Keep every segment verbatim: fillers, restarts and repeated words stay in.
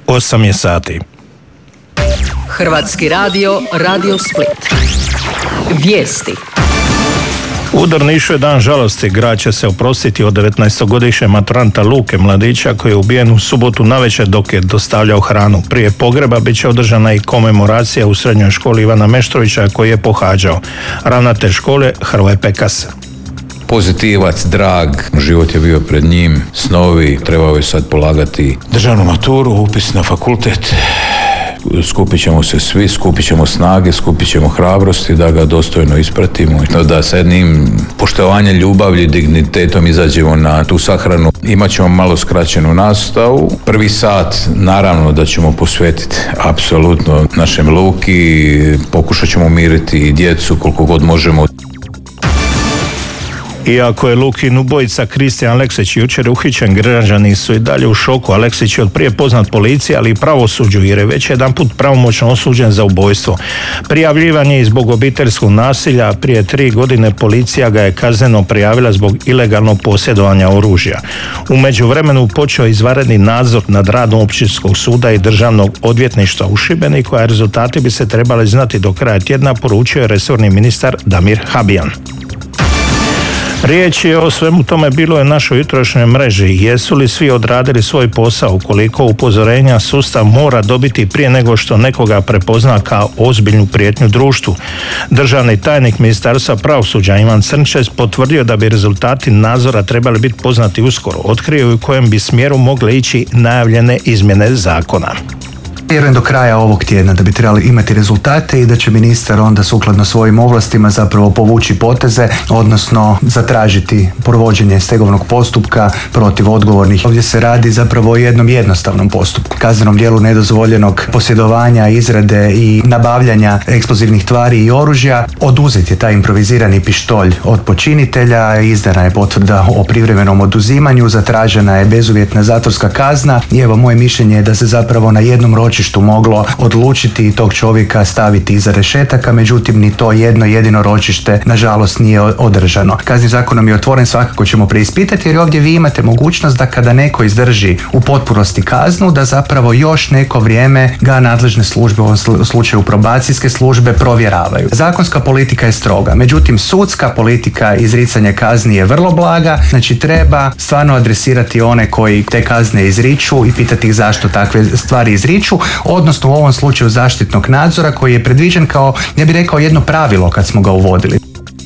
osam je sati. Hrvatski radio, Radio Split. Vijesti. U Drnišu je dan žalosti. Grad će se oprostiti od devetnaestogodišnjeg maturanta Luke Mladića koji je ubijen u subotu navečer dok je dostavljao hranu. Prije pogreba bit će održana i komemoracija u srednjoj školi Ivana Meštrovića koji je pohađao. Ravnatelj škole Hrvoje Pekas. Pozitivac, drag, život je bio pred njim, snovi, trebao je sad polagati državnu maturu, upis na fakultet. Skupit ćemo se svi, skupit ćemo snage, skupit ćemo hrabrosti da ga dostojno ispratimo, da sa jednim poštovanjem, ljubavlji, dignitetom izađemo na tu sahranu. Imat ćemo malo skraćenu nastavu. Prvi sat naravno da ćemo posvetiti apsolutno našem Luki, pokušat ćemo umiriti djecu koliko god možemo. Iako je Lukin ubojica Kristijan Aleksić jučer uhićen, građani su i dalje u šoku. Aleksić je od prije poznat policiji, ali i pravosuđu, jer je već jedanput pravomoćno osuđen za ubojstvo. Prijavljivan je i zbog obiteljskog nasilja. Prije tri godine policija ga je kazneno prijavila zbog ilegalnog posjedovanja oružja. U međuvremenu počeo je izvanredni nadzor nad radom Općinskog suda i Državnog odvjetništva u Šibeniku, a rezultati bi se trebali znati do kraja tjedna, poručio je resorni ministar Damir Habijan. Riječ je o svemu tome bilo je našoj jutrošnjoj mreži. Jesu li svi odradili svoj posao? Ukoliko upozorenja sustav mora dobiti prije nego što nekoga prepozna kao ozbiljnu prijetnju društvu. Državni tajnik Ministarstva pravosuđa Ivan Crnčec potvrdio da bi rezultati nadzora trebali biti poznati uskoro. Otkrio u kojem bi smjeru mogle ići najavljene izmjene zakona. Vjerujem do kraja ovog tjedna da bi trebali imati rezultate i da će ministar onda sukladno svojim ovlastima zapravo povući poteze, odnosno zatražiti provođenje stegovnog postupka protiv odgovornih. Ovdje se radi zapravo o jednom jednostavnom postupku. Kaznenom djelu nedozvoljenog posjedovanja, izrade i nabavljanja eksplozivnih tvari i oružja. Oduzet je taj improvizirani pištolj od počinitelja, izdana je potvrda o privremenom oduzimanju, zatražena je bezuvjetna zatvorska kazna i evo moje mišljenje je da se zapravo na jednom ročištu moglo odlučiti i tog čovjeka staviti iza rešetaka, međutim ni to jedno jedino ročište nažalost nije održano. Kaznenim zakonom je otvoren, svakako ćemo preispitati jer ovdje vi imate mogućnost da kada neko izdrži u potpunosti kaznu, da zapravo još neko vrijeme ga nadležne službe, u ovom slučaju probacijske službe, provjeravaju. Zakonska politika je stroga, međutim sudska politika izricanja kazni je vrlo blaga, znači treba stvarno adresirati one koji te kazne izriču i pitati ih zašto takve stvari izriču, odnosno u ovom slučaju zaštitnog nadzora koji je predviđen kao, ja bih rekao, jedno pravilo kad smo ga uvodili.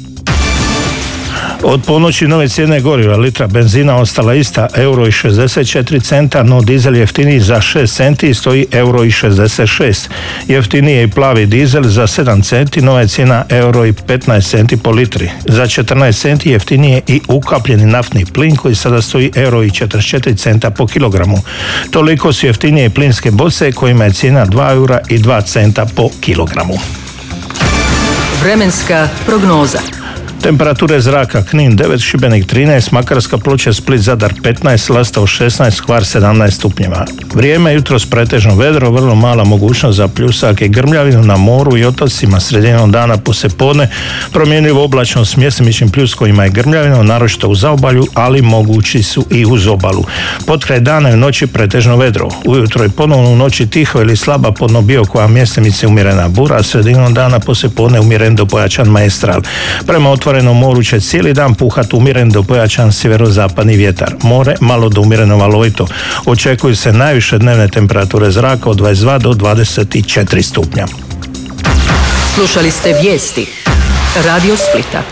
Od ponoći nove cijene goriva, litra benzina ostala ista, euro i šezdeset četiri centa, no dizel jeftiniji za šest centi i stoji euro i šezdeset šest. Jeftiniji je i plavi dizel za sedam centi, nova je cijena euro i petnaest centi po litri. Za četrnaest centi jeftinije i ukapljeni naftni plin koji sada stoji euro i četrdeset četiri centa po kilogramu. Toliko su jeftinije i plinske boce kojima je cijena dva eura i dva centa po kilogramu. Vremenska prognoza. Temperature zraka: Knin devet, Šibenik trinaest, Makarska, Ploče, Split, Zadar petnaest, Lastovo šesnaest, Hvar sedamnaest stupnjeva. Vrijeme jutros pretežno vedro, vrlo mala mogućnost za pljusak i grmljavinu na moru i otocima. Sredinom dana poslijepodne promjenjivo oblačno s mjesimičnim pljuskovima i grmljavinom, naročito u zaobalju, ali mogući su i uz obalu. Potkraj dana i noći pretežno vedro. Ujutro i ponovno u noći tiho ili slaba podnobiokova mjestimice umjerena bura, a sredinom dana poslijepodne umjeren do pojačan maestral. Prema otvorenom moru će cijeli dan puhat umjeren do pojačan sjeverozapadni vjetar. More malo do umjereno valovito. Očekuju se najviše dnevne temperature zraka od dvadeset dva do dvadeset četiri stupnja. Slušali ste vijesti Radio Splita.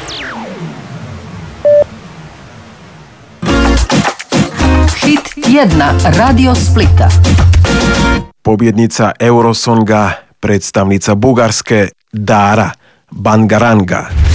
Hit tjedna Radio Splita. Pobjednica Eurosonga, predstavnica Bugarske Dara Bangaranga.